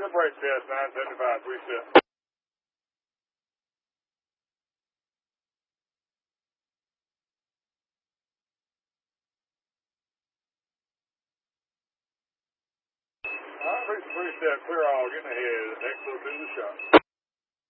the brake test, 975, 3 step. All right, 3 step, clear all, getting ahead. Next little bit of the shot.